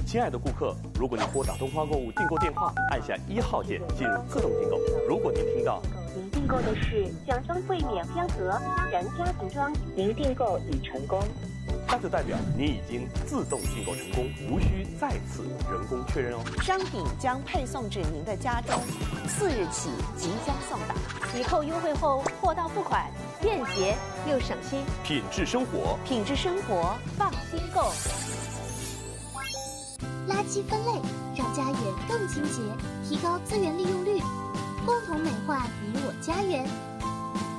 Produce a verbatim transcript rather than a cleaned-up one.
亲爱的顾客，如果您拨打东方购物订购电话，按下一号键进入自动订购。如果您听到您订购的是奖装柜免飘盒私人家庭装，您订购已成功， 那就代表您已经自动订购成功，无需再次人工确认哦。 商品将配送至您的家中，四日起即将送达。 抵扣优惠后，货到付款，便捷又省心。 品质生活， 品质生活，放心购。 垃圾分类让家园更清洁，提高资源利用率，共同美化你我家园。